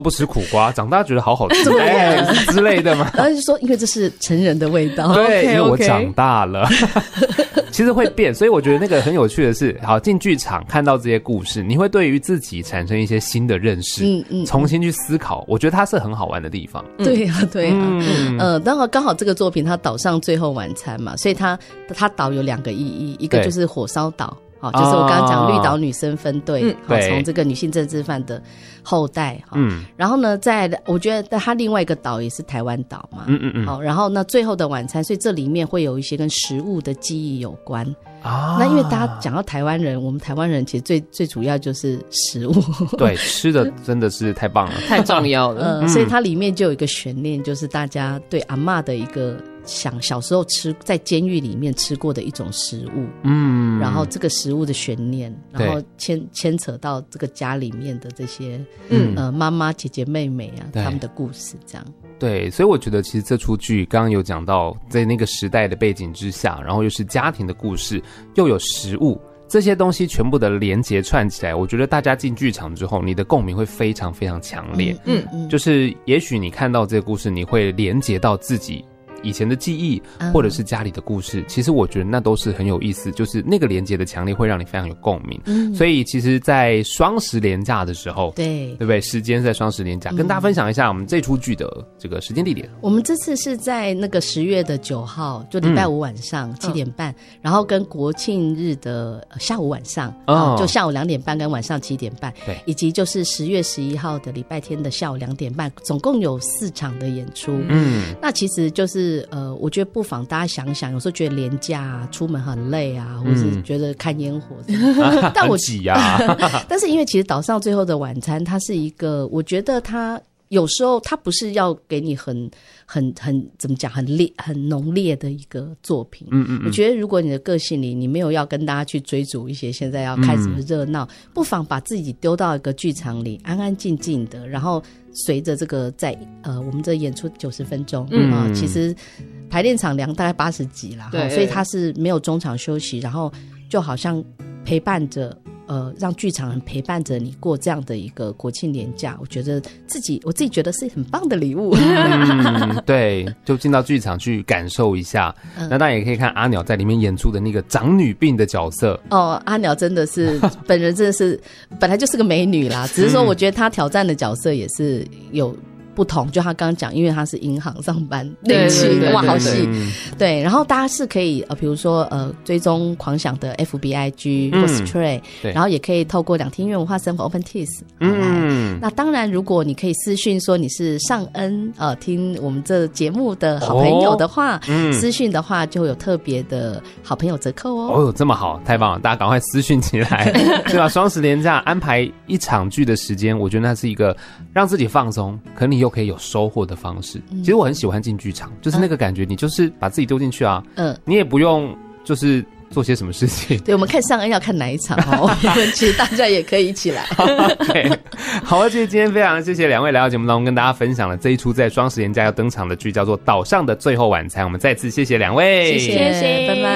不吃苦瓜，长大觉得好好吃之类的吗？ 然后就说因为这是成人的味道， 对，因为我长大了。其实会变，所以我觉得那个很有趣的是，好，进剧场看到这些故事，你会对于自己产生一些新的认识，重新去思考，我觉得它是很好玩的地方。 对啊，对啊，刚好这个作品它岛上最后晚餐嘛，所以它岛有2个意义，一个就是火烧岛。就是我刚刚讲绿岛女生分队，从这个女性政治犯的后代，然后呢，我觉得它另外一个岛也是台湾岛嘛，然后呢，最后的晚餐，所以这里面会有一些跟食物的记忆有关。那因为大家讲到台湾人，我们台湾人其实最主要就是食物， 对，吃的真的是太棒了， 太重要了。 所以它里面就有一个悬念，就是大家对阿嬷的一个小时候在监狱里面吃过的一种食物，然后这个食物的悬念，然后牵扯到这个家里面的这些妈妈、姐姐、妹妹啊，他们的故事这样。 对，所以我觉得其实这出剧刚刚有讲到，在那个时代的背景之下，然后又是家庭的故事，又有食物，这些东西全部的连结串起来，我觉得大家进剧场之后，你的共鸣会非常非常强烈。就是也许你看到这个故事，你会连结到自己以前的记忆，或者是家里的故事，其实我觉得那都是很有意思，就是那个连结的强烈会让你非常有共鸣。所以其实在双十连假的时候，对不对？时间在双十连假，跟大家分享一下我们这出剧的这个时间地点。 我们这次是在那个10月9号，就礼拜5晚上7点半，然后跟国庆日的下午晚上，就下午2点半跟晚上7点半，对，以及就是10月11号的礼拜天的下午2点半，总共有4场的演出。那其实就是我觉得不妨大家想想，有时候觉得连假啊，出门很累啊，或是觉得看烟火，但我挤啊。 但是因为其实岛上最后的晚餐，它是一个，我觉得它有时候它不是要给你很怎么讲，很浓烈的一个作品。我觉得如果你的个性里你没有要跟大家去追逐一些现在要开始的热闹，不妨把自己丢到一个剧场里，安安静静的，然后随着这个在我们这演出90分钟，其实排练场量大概80几啦，所以它是没有中场休息，然后就好像陪伴着让剧场人陪伴着你过这样的一个国庆连假，我觉得我自己觉得是很棒的礼物。 对，就进到剧场去感受一下。那当然也可以看阿鸟在里面演出的那个长女病的角色。 阿鸟真的是本人真的是本来就是个美女啦，只是说我觉得她挑战的角色也是有不同，就他刚刚讲，因为他是银行上班，对，哇，好细，对。然后大家是可以比如说追踪狂想的 FBIG 或 Stray，然后也可以透过两厅院文化生活 OpenTease，那当然，如果你可以私讯说你是尚恩听我们这节目的好朋友的话，私讯的话就会有特别的好朋友折扣哦。 这么好，太棒了，大家赶快私讯起来，对吧？双十连假安排一场剧的时间，我觉得那是一个让自己放松，可你又可以有收获的方式。其实我很喜欢进剧场，就是那个感觉，你就是把自己丢进去啊，你也不用就是做些什么事情。 对，我们看尚恩要看哪一场其实大家也可以一起来。 okay， 好，而且今天非常谢谢两位来到节目当中跟大家分享了这一出在双十连假要登场的剧，叫做《岛上的最后晚餐》。我们再次谢谢两位， 谢谢，拜拜。